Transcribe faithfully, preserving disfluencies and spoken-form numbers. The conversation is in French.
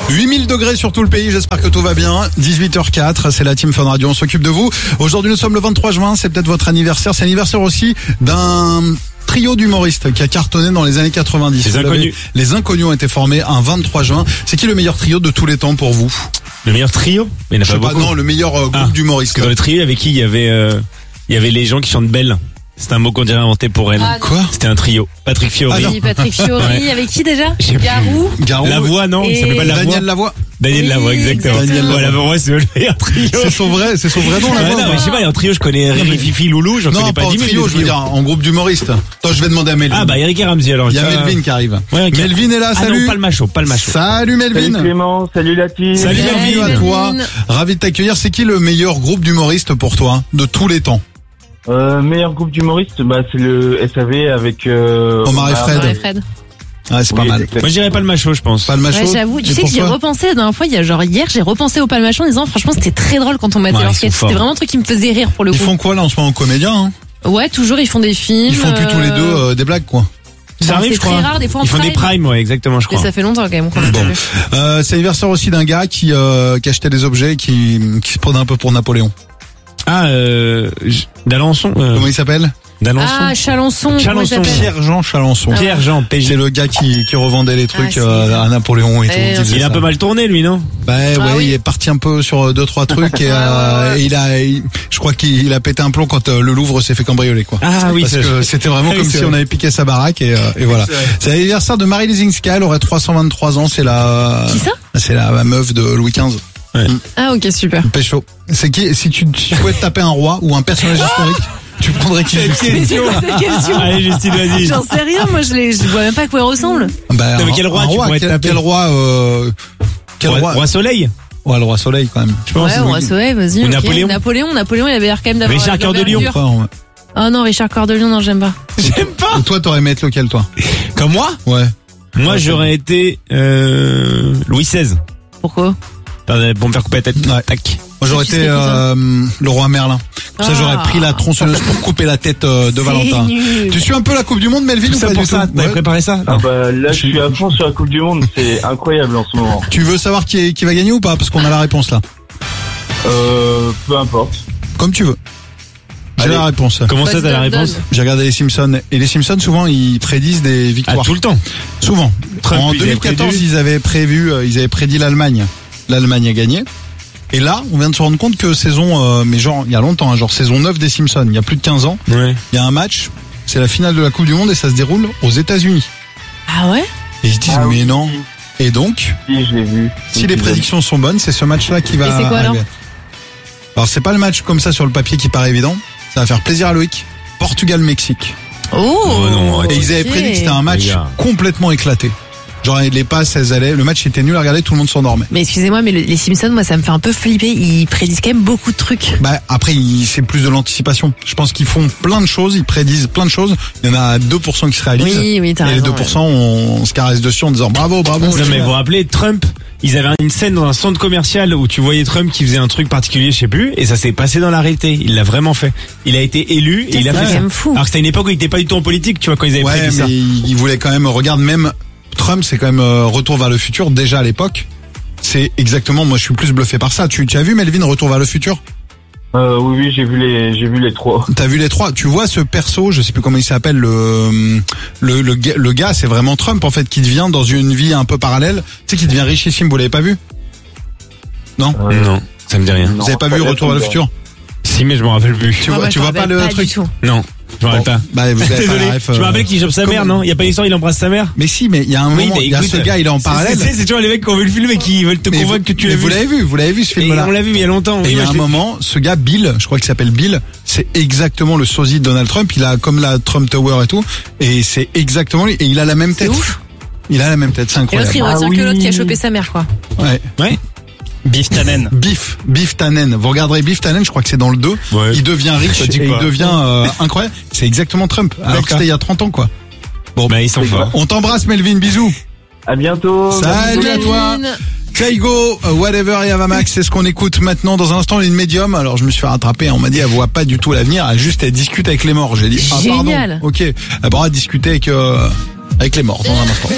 huit mille degrés sur tout le pays, j'espère que tout va bien. dix-huit heures quatre, c'est la Team Fun Radio, on s'occupe de vous. Aujourd'hui nous sommes le vingt-trois juin, c'est peut-être votre anniversaire. C'est l'anniversaire aussi d'un trio d'humoristes qui a cartonné dans les années quatre-vingt-dix. Les Inconnus. Les Inconnus ont été formés un vingt-trois juin. C'est qui le meilleur trio de tous les temps pour vous? Le meilleur trio? Mais il n'y en a Je sais pas pas, beaucoup. non, le meilleur euh, groupe Ah, d'humoristes. Parce que dans le trio, avec qui il y avait, euh, il y avait les gens qui chantent belle. C'est un mot qu'on dirait inventé pour elle. Ah, Quoi? C'était un trio. Patrick Fiori. Ah, Oui, Patrick Fiori, Ouais. avec qui déjà? Je sais plus. Garou. Garou. La voix, non? Il Et s'appelait pas La Daniel voix. Lavoie. Daniel Oui, Lavoie, exactement. exactement. Voilà, pour moi, c'est le meilleur trio. C'est son vrai, c'est son vrai nom, Ouais, Lavoie. non, mais je sais pas, il y a un trio, je connais Non, Riri, mais- Fifi, Loulou, j'en Non, connais pas pas en dix mille. trio, des je veux trios. dire en groupe d'humoristes. Attends, je vais demander à Melvin. Ah, bah, Eric et Ramsey, alors. Il y a Ah. Melvin qui arrive. Ouais, ok. Melvin est là, Ah salut. non, pas le macho, pas le macho. Salut Melvin. Salut Clément, salut la team. Salut, Bienvenue Melvin. à toi. Melvin. Ravi de t'accueillir. C'est qui le meilleur groupe d'humoristes pour toi, de tous les temps? Euh, meilleur groupe d'humoristes, bah c'est le S A V avec euh, Omar et Fred. Ouais, Fred. Ah, c'est Oui, pas mal. exactement. Moi, je dirais pas le macho, je pense. Pas le macho. Ouais, j'avoue. Tu Et sais que j'y ai pourquoi repensé la dernière fois, il y a genre hier, j'ai repensé au Palmachon en disant franchement c'était très drôle quand on mettait Ouais, leur ils sont sketch. forts. C'était vraiment un truc qui me faisait rire pour le Ils coup. font quoi là en ce moment, comédiens hein? Ouais, toujours ils font des films. Ils font plus tous les deux euh, euh, des blagues quoi. Ça bon, arrive, c'est je crois. très rare, des fois en Ils font des prime. primes, ouais, exactement, je Mais crois. ça fait longtemps quand même qu'on a Bon. pas vu. Euh, c'est l'anniversaire aussi d'un gars qui, euh, qui achetait des objets et qui, qui se prenait un peu pour Napoléon. Ah, euh, J- d'Alençon, euh, Comment il s'appelle? d'Alençon. Ah, Chalençon. comment il Chalençon. s'appelle Pierre-Jean Chalençon. Ah. Pierre-Jean, P J. C'est le gars qui, qui revendait les trucs Ah, c'est- euh, à Napoléon et tout. Eh, qui faisait Il a un ça. peu mal tourné, lui, non? Bah ouais, Ah oui. il est parti un peu sur deux trois trucs et, euh, Ouais, ouais, ouais. et il a, il- je crois qu'il a pété un plomb quand euh, le Louvre s'est fait cambrioler quoi. Ah oui, Parce ça, que je- c'était vraiment Oui, comme c'est si vrai. on avait piqué sa baraque et, euh, et voilà. C'est vrai. C'est l'anniversaire de Marie Lesinska, elle aurait trois cent vingt-trois ans, c'est la, Qui ça c'est la, la meuf de Louis quinze. Ah, ok, super. Pécho. C'est qui, si tu, si tu pouvais te taper un roi ou un personnage historique, tu prendrais qui? Mais c'est quoi cette question? Allez, Justine, vas-y. J'en sais rien, moi je, les, je vois même pas à quoi il ressemble. Bah, Non, mais quel un- roi un tu pourrais te quel, taper quel roi, euh, quel Roi, roi, Roi Soleil? ouais, le roi soleil quand même. Je pense. Ouais, on va sauver, vas-y. Ou ok. Napoléon. Napoléon, Napoléon, il avait l'air quand même d'avoir. Richard Cœur de Lion. l'envergure. Ouais, ouais. Oh non, Richard Cœur de Lion, non, j'aime pas. J'aime pas. Et toi, t'aurais aimé être lequel, toi? Comme moi? Ouais. Moi, j'aurais été, euh, Louis seize. Pourquoi? Attendez, pour me faire couper la tête. Ouais. Tac. Moi, j'aurais Tu été serais qui, toi euh, le roi Merlin. Comme ça, Ah. j'aurais pris la tronçonneuse pour couper la tête euh, de C'est Valentin. nul. Tu suis un peu la Coupe du Monde, Melvin, Tout ou ça pas pour du ça. tout T'avais Ouais. préparé ça? Ah Non. bah là je suis à fond sur la Coupe du Monde, c'est incroyable en ce moment. Tu veux savoir qui, est- qui va gagner ou pas? Parce qu'on a la réponse là. Euh, peu importe. Comme tu veux. J'ai Allez. la réponse. Comment ça, Vas-y, t'as la donne, réponse? donne. J'ai regardé les Simpsons. Et les Simpsons, souvent, ils prédisent des Ah, victoires. tout le temps. Souvent. Trump, En ils deux avaient mille quatorze, prévu. ils avaient prévu, euh, ils avaient prédit l'Allemagne. L'Allemagne a gagné. Et là, on vient de se rendre compte que saison, euh, mais genre, il y a longtemps, hein, genre saison neuf des Simpsons, il y a plus de quinze ans, Ouais. il y a un match, c'est la finale de la Coupe du Monde et ça se déroule aux États-Unis. Ah ouais? Et ils se disent, Ah mais oui. non. Et donc, Si, je l'ai vu. si les prédictions sont bonnes, c'est ce match-là qui va Et c'est quoi, alors arriver. Alors, c'est pas le match comme ça sur le papier qui paraît évident. Ça va faire plaisir à Loïc. Portugal-Mexique. Oh, Oh non, Et ils avaient ok. prédit que c'était un match Les gars. complètement éclaté. Genre, les passes, elles allaient, le match était nul à regarder, tout le monde s'endormait. Mais excusez-moi, mais le- les Simpsons, moi, ça me fait un peu flipper. Ils prédisent quand même beaucoup de trucs. Bah, après, il- c'est plus de l'anticipation. Je pense qu'ils font plein de choses, ils prédisent plein de choses. Il y en a deux pour cent qui se réalisent. Oui, oui, t'as Et les raison. deux pour cent, on, on se caresse dessus en disant bravo, bravo. Non, mais vous vous rappelez, Trump, ils avaient une scène dans un centre commercial où tu voyais Trump qui faisait un truc particulier, je sais plus, et ça s'est passé dans la réalité. Il l'a vraiment fait. Il a été élu et il a c'est fait quand ça. même fou. Alors que c'était une époque où il était pas du tout en politique, tu vois, quand ils avaient Ouais, prédit mais ça. il, il voulait quand même, regarde, même Trump, c'est quand même euh, Retour vers le futur, déjà à l'époque. C'est exactement, moi je suis plus bluffé par ça. Tu, tu as vu Melvin, Retour vers le futur? Euh, oui, oui, j'ai vu les, j'ai vu les trois. T'as vu les trois? Tu vois ce perso, je sais plus comment il s'appelle, le, le, le, gars- le gars, c'est vraiment Trump en fait, qui devient dans une vie un peu parallèle. Tu sais, qui devient richissime, vous l'avez pas vu? Non? Euh, Non, ça me dit rien. non, Vous avez pas vu là, Retour ça vers me le dit futur? Si, mais je me rappelle plus. Tu Ah, vois, moi, tu je vois me pas rappelle le du truc? tout. Non, je me rappelle pas. Bah, vous avez pas Désolé, la ref, je me euh, rappelle qu'il chope sa mère, comment- non? Il y a pas une histoire, il embrasse sa mère? Mais si, mais il y a un Oui, moment, mais il y a écoute, ce gars, il est en parallèle. C'est, c'est, c'est toujours les mecs qui ont vu le film et qui veulent te Mais convaincre vous, que tu mais l'as vous vu. l'avez vu, vous l'avez vu ce Et film-là. on l'a vu il y a longtemps. Et oui, il y a moi, un je l'ai- moment, ce gars, Bill, je crois qu'il s'appelle Bill, c'est exactement le sosie de Donald Trump. Il a comme la Trump Tower et tout. Et c'est exactement lui. Et il a la même C'est tête. ouf. Il a la même tête, c'est Et l'autre, incroyable. il Ah retient oui. que l'autre qui a chopé sa mère, quoi. Ouais. Ouais. Beef Tannen. Biff, Biff Tannen. Vous regarderez Biff Tannen, je crois que c'est dans le deux. Ouais. Il devient riche Ça dit et quoi il devient euh, incroyable. C'est exactement Trump. Alors que D'accord. c'était il y a trente ans, quoi. Bon, bah, ils sont forts. On t'embrasse, Melvin. Bisous. À bientôt. Salut à toi. Melvin. Kaigo, uh, Whatever et Avamax, c'est ce qu'on écoute maintenant. Dans un instant, une médium. Alors, je me suis fait rattraper. On m'a dit, elle voit pas du tout l'avenir. Elle juste, elle discute avec les morts. J'ai dit, ah, pardon. Génial. Ok. Elle pourra discuter avec, euh, avec les morts dans un instant.